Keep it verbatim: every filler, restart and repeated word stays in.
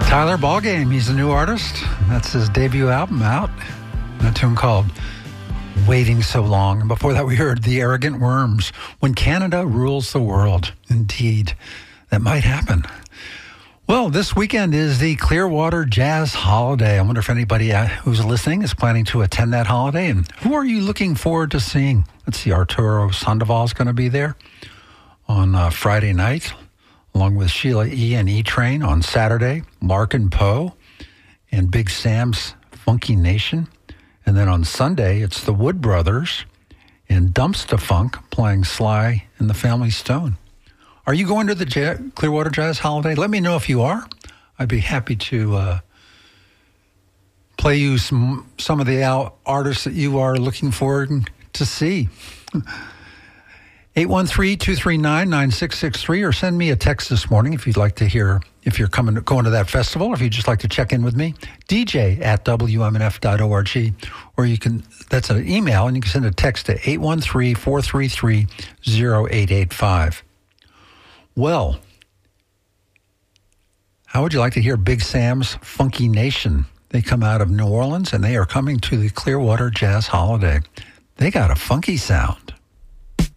Tyler Ballgame, he's a new artist. That's his debut album out. A tune called Waiting So Long. And before that, we heard The Arrogant Worms, When Canada Rules the World. Indeed, that might happen. Well, this weekend is the Clearwater Jazz Holiday. I wonder if anybody uh, who's listening is planning to attend that holiday. And who are you looking forward to seeing? Let's see, Arturo Sandoval is going to be there on uh, Friday night, along with Sheila E. and E-Train on Saturday, Larkin Poe and Big Sam's Funky Nation. And then on Sunday, it's the Wood Brothers and Dumpsta Funk playing Sly and the Family Stone. Are you going to the J- Clearwater Jazz Holiday? Let me know if you are. I'd be happy to uh, play you some some of the out- artists that you are looking forward to see. eight one three, two three nine, nine six six three, or send me a text this morning if you'd like to hear, if you're coming going to that festival, or if you'd just like to check in with me, D J at W M N F dot org, or you can, that's an email, and you can send a text to eight one three, four three three, zero eight eight five. Well, how would you like to hear Big Sam's Funky Nation? They come out of New Orleans, and they are coming to the Clearwater Jazz Holiday. They got a funky sound.